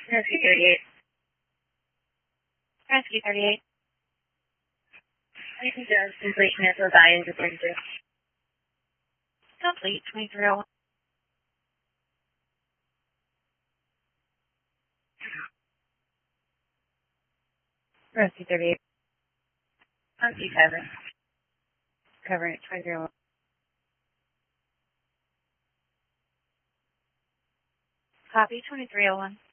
Rescue 38. Rescue 38. Ladies and gentlemen, completion is rebellion to 32. Complete 2301. Rescue 38. Rescue 7. Covering it 2301. Copy 2301.